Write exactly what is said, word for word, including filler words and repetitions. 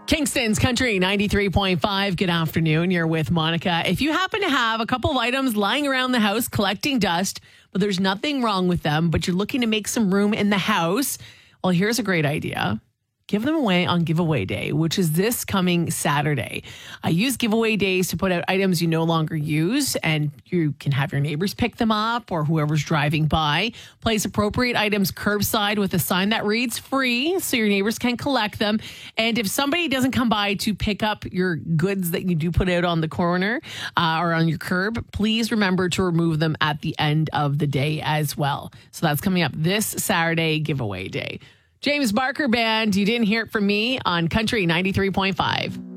Kingston's Country ninety-three point five. Good afternoon. You're with Monica. If you happen to have a couple of items lying around the house collecting dust, but there's nothing wrong with them, but you're looking to make some room in the house, well, here's a great idea. Give them away on giveaway day, which is this coming Saturday. I use giveaway days to put out items you no longer use, and you can have your neighbors pick them up or whoever's driving by. Place appropriate items curbside with a sign that reads free so your neighbors can collect them. And if somebody doesn't come by to pick up your goods that you do put out on the corner uh, or on your curb, please remember to remove them at the end of the day as well. So that's coming up this Saturday, giveaway day. James Barker Band, you didn't hear it from me on Country ninety-three point five.